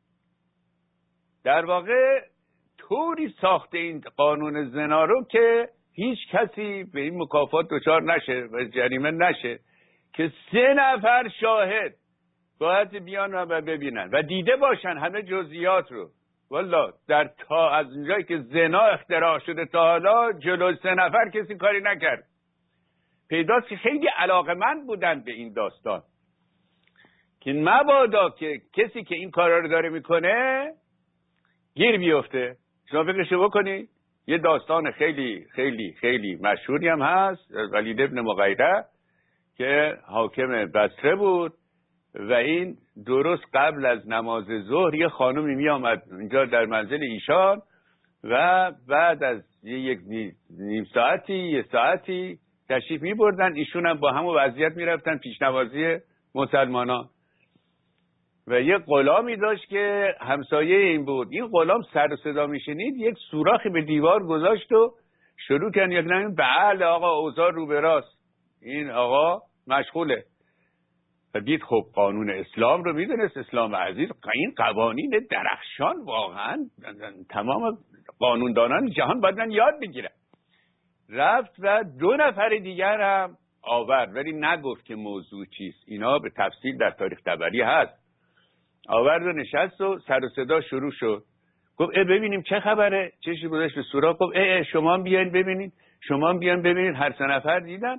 در واقع طوری ساخته این قانون زنا رو که هیچ کسی به این مکافات دچار نشه و جریمه نشه، که 3 نفر شاهد باید بیان و ببینن و دیده باشن همه جزئیات رو. والا تا از اونجایی که زنا اختراع شده تا حالا جلوی 3 نفر کسی کاری نکرد. پیداست که خیلی علاقه‌مند بودن به این داستان، که مبادا که کسی که این کارا رو داره میکنه گیر بیفته. شما فکرشو بکنید، یه داستان خیلی خیلی خیلی مشهوری هم هست، ولید ابن مغیره که حاکم بصره بود و این درست قبل از نماز ظهر یه خانومی می آمد اینجا در منزل ایشان و بعد از یک نیم ساعتی یه ساعتی تشریف می بردن. ایشون هم با همون وضعیت می رفتن پیشنوازی مسلمانان و یه غلامی داشت که همسایه این بود. این غلام سر و صدا می شنید، یک سوراخی به دیوار گذاشت و شروع کرد یک نمیم بله آقا اوضاع رو به راست، این آقا مشغوله. و دید خب قانون اسلام رو میدونست، اسلام عزیز، این قوانین درخشان واقعا تمام قانوندانان جهان باید یاد بگیرن. رفت و 2 نفر دیگر هم آورد، ولی نگفت که موضوع چیست. اینا به تفصیل در تاریخ طبری هست. آورد و نشست و سر و صدا شروع شد. گفت ببینیم چه خبره، چشی گذاشت به سوراخ. گفت شما بیاین ببینید، شما بیان ببینید. هر 3 نفر دیدن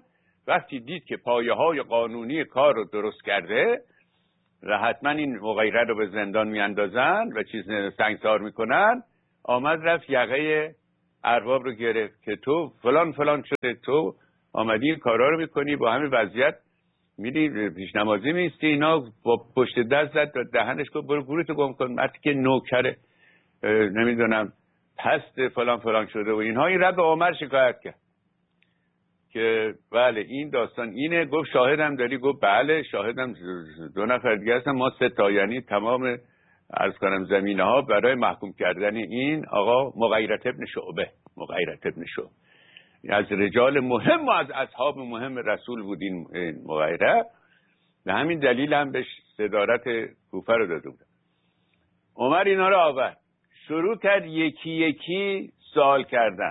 وقتی دید که پایه‌های قانونی کار رو درست کرده و حتما این مغیره رو به زندان میاندازن و چیز سنگسار میکنن، آمد رفت یقه ارباب رو گرفت که تو فلان فلان شده، تو آمدی این کارا رو میکنی، با همین وضعیت میری پیشنمازی میستی. اینا با پشت دست زد دهنش گفت برو گورتو گم کن، مرتی که نوکره نمیدونم پست فلان فلان شده و اینها. این رب عمر شکایت کرد که بله این داستان اینه. گفت شاهدم داری؟ گفت بله شاهدم 2 نفر دیگه هستن، ما 3 تا، یعنی تمام عرض کنم زمینه ها برای محکوم کردن این آقا مغیرة ابن شعبه. مغیرة ابن شعبه از رجال مهم و از اصحاب مهم رسول بود این مغیره، به همین دلیل هم بهش صدارت کوفه رو داده بود. عمر اینا رو آورد، شروع کرد یکی یکی سوال کردن.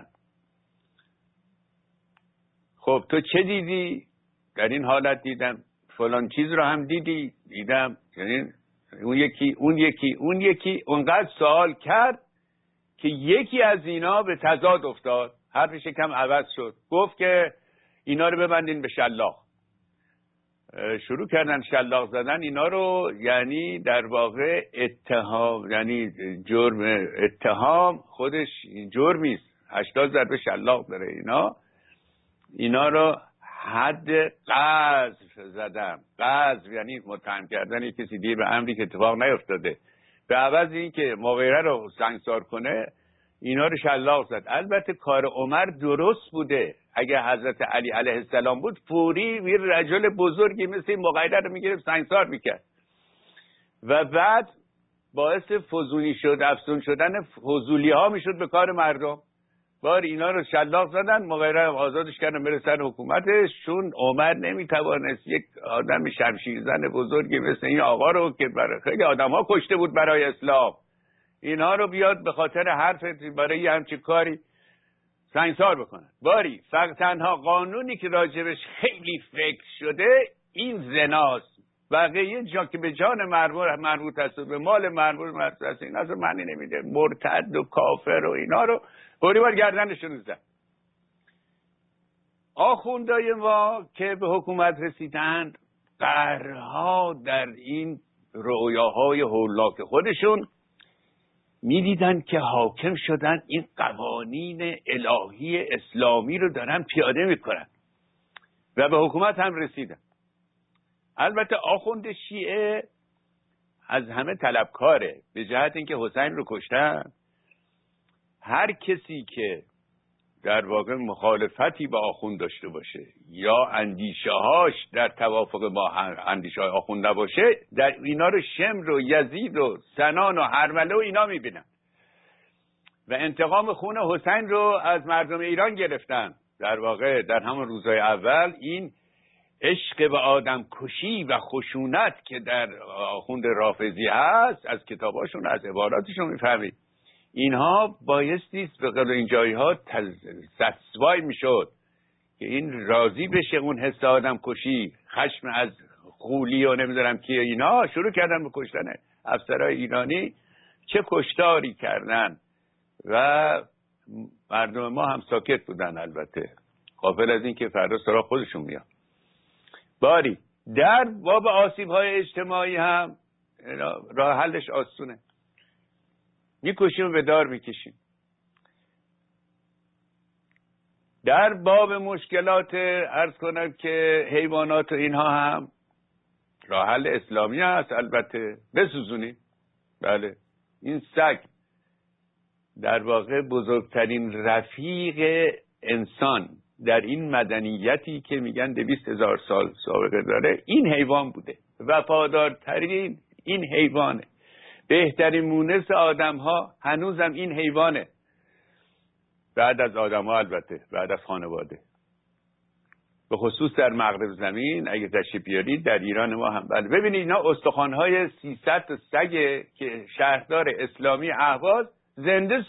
خب تو چه دیدی در این حالت؟ دیدم فلان چیز رو هم دیدم، یعنی اون یکی اونقدر سوال کرد که یکی از اینا به تضاد افتاد، حرفش کم عوض شد. گفت که اینا رو ببندین به شلاق. شروع کردن شلاق زدن اینا رو، یعنی در واقع اتهام، یعنی جرم اتهام خودش جرمیست. 80 ضربه شلاق داره. اینا رو حد قذف زدم. قذف یعنی متهم کردن کسی دیگه به امری که اتفاق نیفتاده، به عوض این که مغیره رو سنگسار کنه اینا رو شلاق زد. البته کار عمر درست بوده. اگه حضرت علی علیه السلام بود فوری یه رجل بزرگی مثل این مغیره رو میگرفت سنگسار میکرد و بعد باعث فزونی شد، افزون شدن فضولی ها میشد به کار مردم. بار اینا رو شلاق زدن، مغیره آزادش کردن بره سر حکومتش. چون عمر نمیتوانست یک آدم شمشیرزن بزرگی مثل این آقا رو که برای خیلی آدم ها کشته بود برای اسلام، اینها رو بیاد به خاطر حرف برای همچین کاری سنگسار بکنن. باری فقط تنها قانونی که راجبش خیلی فکر شده این زناست. بقیه جا که به جان مربوط هست، به مال مربوط هست، این اصلا معنی نمیده. مرتد و کافر و اینا رو باری بار گردنشون زد. آخوندای ما که به حکومت رسیدند قرها در این رؤیاهای هولاک خودشون میدیدن که حاکم شدن، این قوانین الهی اسلامی رو دارن پیاده میکنن و به حکومت هم رسیدن. البته آخوند شیعه از همه طلبکاره، به جهت اینکه حسین رو کشتن. هر کسی که در واقع مخالفتی با آخوند داشته باشه یا اندیشه هاش در توافق با اندیشه های آخوند نباشه، در اینا رو شمر و یزید و سنان و هرمله و اینا میبینن و انتقام خون حسین رو از مردم ایران گرفتن. در واقع در همون روزهای اول این عشق به آدم کشی و خشونت که در آخوند رافضی هست، از کتاباشون از عباراتشون میفهمید. اینها بایستیست به قدر این جایی ها تصوای میشد که این راضی بشه اون حس آدم کشی، خشم از خولی و نمیدونم کیه. اینا شروع کردن به کشتن افسرهای ایرانی. چه کشتاری کردن و مردم ما هم ساکت بودن، البته غافل از این که فردا سراغ خودشون میاد. باری در باب آسیب های اجتماعی هم راه حلش آسونه، میکشیم به دار میکشیم. در باب مشکلات عرض کنم که حیوانات و اینها هم راه حل اسلامی هست، البته بسوزونیم. بله این سگ در واقع بزرگترین رفیق انسان در این مدنیتی که میگن 200,000 سال سابقه داره این حیوان بوده. وفادارترین این حیوانه، بهترین مونس آدم ها هنوزم این حیوانه، بعد از آدم ها البته، بعد از خانواده. به خصوص در مغرب زمین اگه تشریف بیارید، در ایران ما هم. بله ببینید اینا استخوان‌های 300 تا سگ که شهردار اسلامی اهواز زنده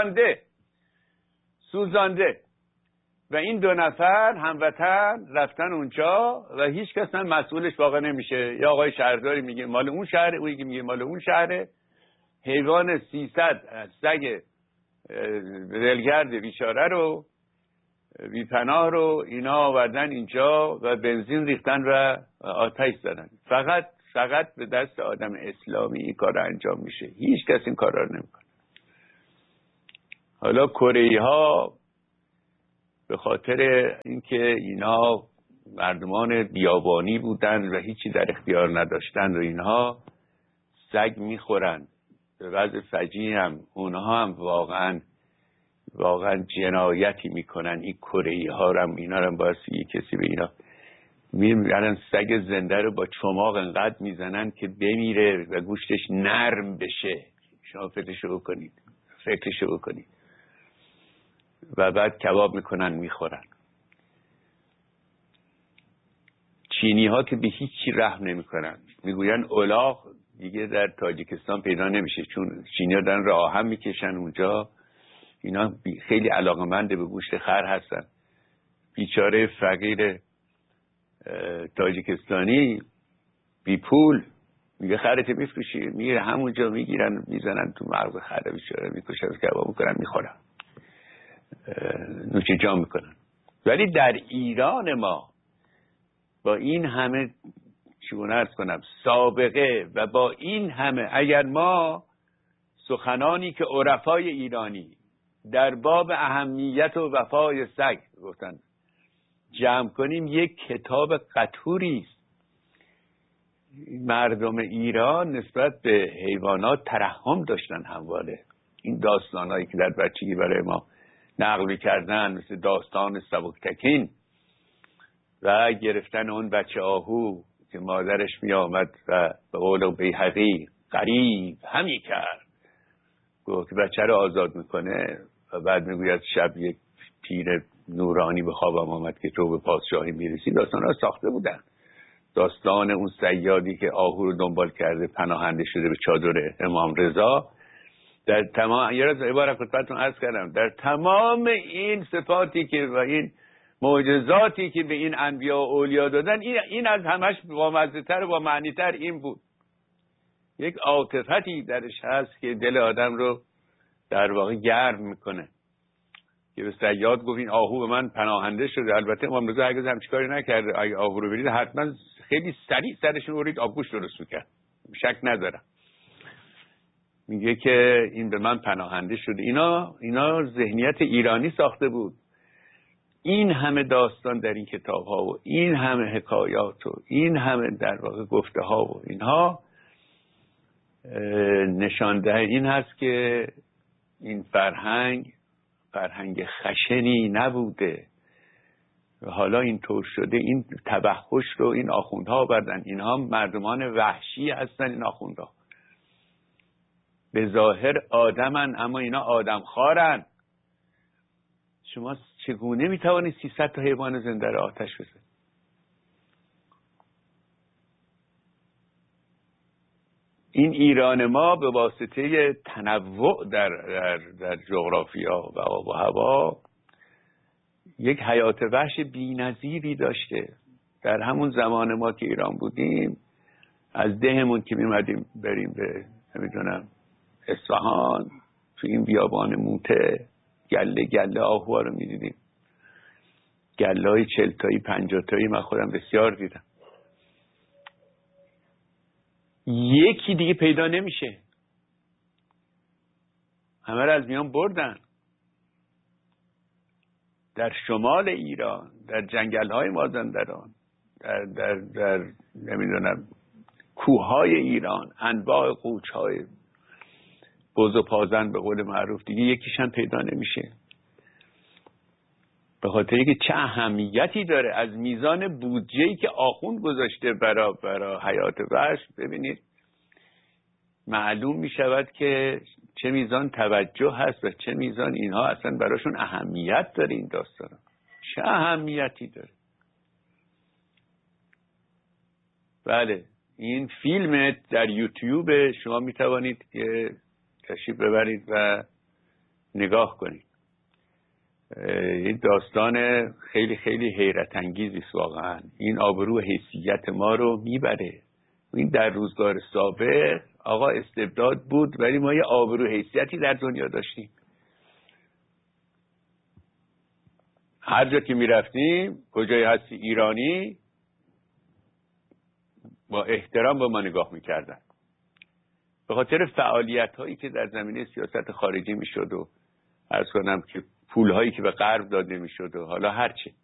سوزانده و این 2 نفر هموطن رفتن اونجا و هیچ کس هم مسئولش واقع نمیشه. یا آقای شهرداری میگه مال اون شهره، اون میگه مال اون شهره. حیوان 300 سگ ولگرد بیچاره رو بی‌پناه رو اینا آوردن اینجا و بنزین ریختن و آتش زدن. فقط به دست آدم اسلامی این کار انجام میشه، هیچ کس این کار رو نمیکنه. حالا کره‌ای‌ها به خاطر اینکه اینا مردمان بیابانی بودن و هیچی در اختیار نداشتن و اینها سگ میخورن به وضع فجیع هم، اونها هم واقعا جنایتی میکنن. این کره‌ای‌ها هم اینا هم باید یه کسی به اینا میرن سگ زنده رو با چماق انقدر میزنن که بمیره و گوشتش نرم بشه. شما فکرشو بکنید و بعد کباب میکنن میخورن. چینی ها که به هیچی رحم نمیکنن، میگوین الاغ دیگه در تاجیکستان پیدا نمیشه چون چینی ها دارن راه آهن میکشن اونجا. اینا خیلی علاقمند به گوشت خر هستن. بیچاره فقیر تاجیکستانی بی پول میگه خرت میفروشی، میگه همونجا میگیرن میزنن تو مغز خر، بیچاره میکشن کباب میکنن میخورن، نوش جان میکنن. ولی در ایران ما با این همه چگونه عرض کنم سابقه و با این همه، اگر ما سخنانی که عرفای ایرانی در باب اهمیت و وفای سگ گفتن جمع کنیم، یک کتاب قطوری است. مردم ایران نسبت به حیوانات ترحم داشتن همواره. این داستانهایی که در بچگی برای ما نقل کردن مثل داستان سبکتکین و گرفتن اون بچه آهو که مادرش می آمد و به قول بیهقی غریب همی کرد، گفت که بچه رو آزاد میکنه و بعد میگوید شب یک پیر نورانی به خوابم آمد که تو به پادشاهی میرسی. داستان ها ساخته بودن. داستان اون صیادی که آهو رو دنبال کرده پناهنده شده به چادر امام رضا. در تمام یه روز عبارت خدمتتون عرض کردم، در تمام این صفاتی که و این معجزاتی که به این انبیا و اولیا دادن، این از همش بامزه‌تر و با معنی‌تر این بود. یک عاطفتی درش هست که دل آدم رو در واقع گرم میکنه. که به صیاد گفت این آهو به من پناهنده شده. البته امام رضا هرگز هم چیکاری نکرده. اگه آهو رو برید حتما خیلی سریع سرش رو برید آبگوشت درست میکرد، شک ندارم. میگه که این به من پناهنده شده. اینا ذهنیت ایرانی ساخته بود. این همه داستان در این کتاب ها و این همه حکایات و این همه در واقع گفته ها و اینها نشانده این هست که این فرهنگ خشنی نبوده و حالا اینطور شده. این تبحش رو این آخوندها آوردن. اینها مردمان وحشی هستن. این آخوندها به ظاهر آدمن اما اینا آدم خارن. شما چگونه میتوانید 300 تا حیوان زنده را آتش بزنید؟ این ایران ما به واسطه تنوع در جغرافیا و آب و هوا یک حیات وحش بی‌نظیری داشته. در همون زمان ما که ایران بودیم، از دهمون که میمدیم بریم به نمیدونم اصفهان، تو این بیابان موته گله آهوها رو میدیدیم. گله های 40 تایی 50 تایی من خودم بسیار دیدم. یکی دیگه پیدا نمیشه، همه رو از میان بردن. در شمال ایران، در جنگل های مازندران، در نمیدونم کوههای ایران، انواع قوچ های بز و پازن به قول معروف، دیگه یکیشن پیدا نمیشه. به خاطر اینکه چه اهمیتی داره از میزان بودجه‌ای که آخوند گذاشته برای حیات وحش. ببینید معلوم می شود که چه میزان توجه هست و چه میزان اینها اصلا براشون اهمیت داره. این داستان چه اهمیتی داره. بله، این فیلم در یوتیوب شما می توانید که تشریف ببرید و نگاه کنید. این داستان خیلی خیلی حیرت انگیزی است واقعا. این آبرو حیثیت ما رو میبره. این در روزگار سابق آقا استبداد بود ولی ما یه آبرو حیثیتی در دنیا داشتیم. هر جا که میرفتیم کجای هستی ایرانی با احترام به ما نگاه میکردن، به خاطر فعالیت هایی که در زمینه سیاست خارجی میشد و عرض کنم که پول هایی که به غرب داده میشد و حالا هرچه.